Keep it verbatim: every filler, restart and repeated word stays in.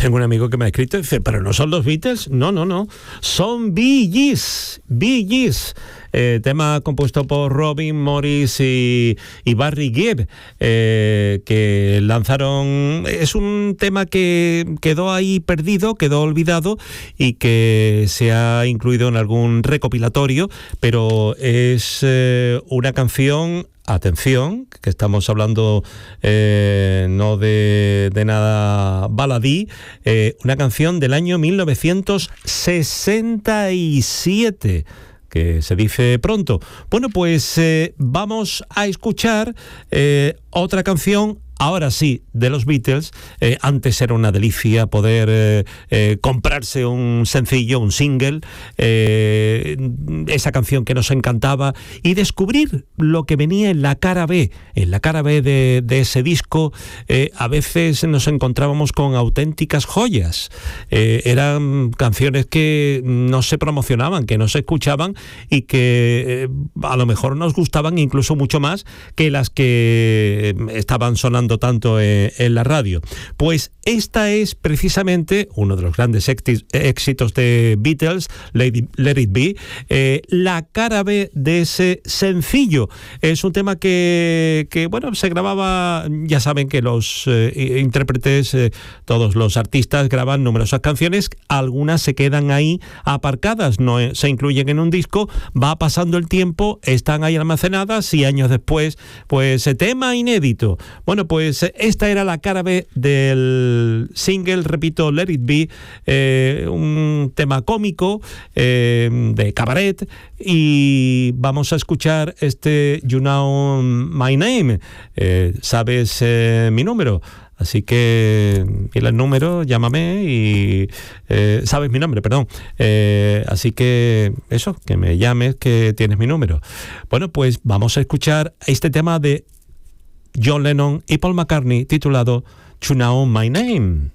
tengo un amigo que me ha escrito y dice, pero no son los Beatles, no, no, no, son Bee Gees, Bee Gees. Eh, tema compuesto por Robin Morris y, y Barry Gibb, eh, que lanzaron. Es un tema que quedó ahí perdido, quedó olvidado y que se ha incluido en algún recopilatorio, pero es eh, una canción. Atención, que estamos hablando eh, no de, de nada baladí, eh, una canción del año mil novecientos sesenta y siete, que se dice pronto. Bueno, pues eh, vamos a escuchar eh, otra canción. Ahora sí, de los Beatles. Eh, antes era una delicia poder eh, eh, comprarse un sencillo, un single, eh, esa canción que nos encantaba, y descubrir lo que venía en la cara B, en la cara B de, de ese disco. Eh, a veces nos encontrábamos con auténticas joyas. Eh, eran canciones que no se promocionaban, que no se escuchaban y que eh, a lo mejor nos gustaban incluso mucho más que las que estaban sonando tanto en, en la radio. Pues esta es precisamente uno de los grandes éxitos de Beatles, Let It, Let It Be, eh, la cara B de ese sencillo. Es un tema que, que bueno, se grababa, ya saben que los eh, intérpretes, eh, todos los artistas graban numerosas canciones, algunas se quedan ahí aparcadas, no se incluyen en un disco, va pasando el tiempo, están ahí almacenadas y años después, pues tema inédito. Bueno, pues Pues esta era la cara B del single, repito, Let It Be, eh, un tema cómico, eh, de cabaret, y vamos a escuchar este You Know My Name, eh, sabes eh, mi número. Así que mira el número, llámame y eh, sabes mi nombre, perdón. Eh, así que eso, que me llames, que tienes mi número. Bueno, pues vamos a escuchar este tema de John Lennon y Paul McCartney titulado You Know My Name.